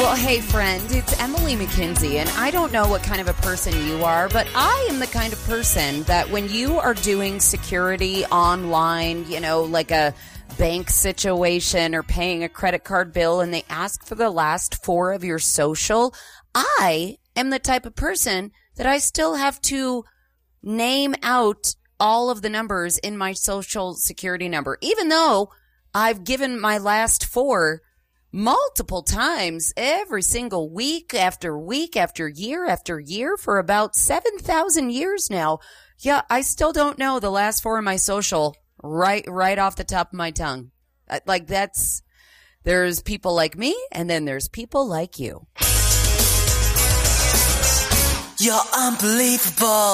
Well, hey, friend, it's Emily McKinsey, and I don't know what kind of a person you are, but I am the kind of person that when you are doing security online, like a bank situation or paying a credit card bill, and they ask for the last four of your social, I am the type of person that I still have to name out all of the numbers in my social security number, even though I've given my last four multiple times every single week after year for about 7,000 years now. Yeah, I still don't know the last four of my social right off the top of my tongue. There's people like me, and then there's people like you. You're unbelievable.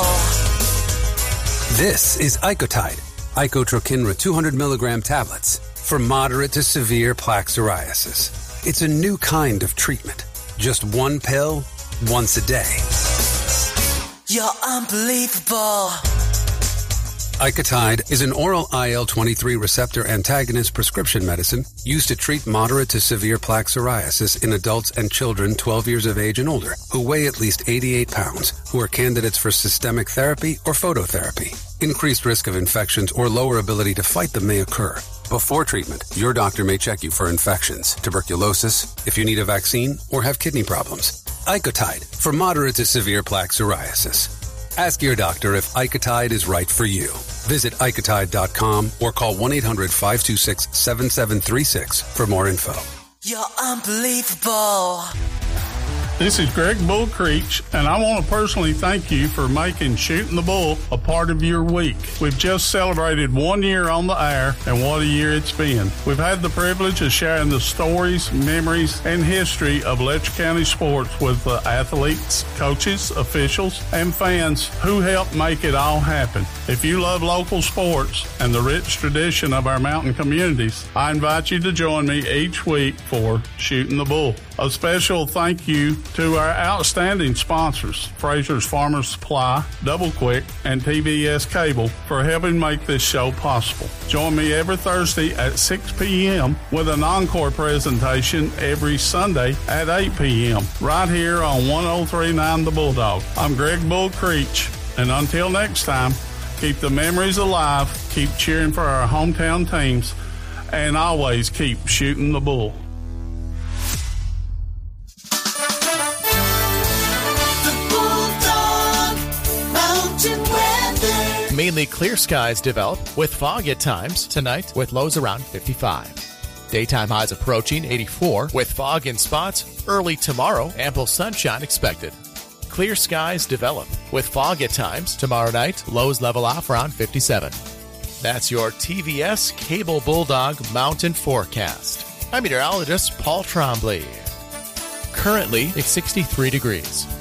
This is Icotide, Icotrokinra 200 milligram tablets for moderate to severe plaque psoriasis. It's a new kind of treatment. Just one pill, once a day. You're unbelievable. Icotide is an oral IL-23 receptor antagonist prescription medicine used to treat moderate to severe plaque psoriasis in adults and children 12 years of age and older who weigh at least 88 pounds, who are candidates for systemic therapy or phototherapy. Increased risk of infections or lower ability to fight them may occur. Before treatment, your doctor may check you for infections, tuberculosis, if you need a vaccine, or have kidney problems. Icotide for moderate to severe plaque psoriasis. Ask your doctor if Icotide is right for you. Visit Icotide.com or call 1-800-526-7736 for more info. You're unbelievable. This is Greg Bull Creech, and I want to personally thank you for making Shooting the Bull a part of your week. We've just celebrated 1 year on the air, and what a year it's been. We've had the privilege of sharing the stories, memories, and history of Letcher County sports with the athletes, coaches, officials, and fans who helped make it all happen. If you love local sports and the rich tradition of our mountain communities, I invite you to join me each week for Shooting the Bull. A special thank you to our outstanding sponsors, Fraser's Farmer Supply, Double Quick, and TVS Cable for helping make this show possible. Join me every Thursday at 6 p.m. with an encore presentation every Sunday at 8 p.m. right here on 1039 The Bulldog. I'm Greg Bull Creech, and until next time, keep the memories alive, keep cheering for our hometown teams, and always keep shooting the bull. Mainly clear skies develop with fog at times tonight with lows around 55. Daytime highs approaching 84 with fog in spots early tomorrow. Ample sunshine expected. Clear skies develop with fog at times tomorrow night. Lows level off around 57. That's your TVS Cable Bulldog Mountain Forecast. I'm meteorologist Paul Trombley. Currently, it's 63 degrees.